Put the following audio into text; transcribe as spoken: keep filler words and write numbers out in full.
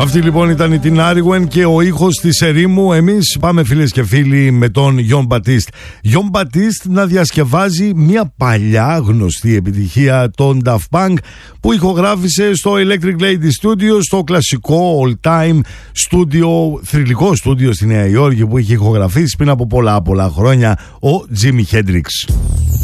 Αυτή λοιπόν ήταν η Την Άριγουεν και ο ήχος της ερήμου. Εμείς πάμε φίλες και φίλοι με τον Γιον Μπατίστ. Γιον Μπατίστ να διασκευάζει μια παλιά γνωστή επιτυχία των Daft Punk που ηχογράφησε στο Electric Lady Studio, στο κλασικό all time studio, θρυλικό στούντιο στη Νέα Υόρκη που είχε ηχογραφήσει πριν από πολλά πολλά χρόνια ο Jimi Hendrix.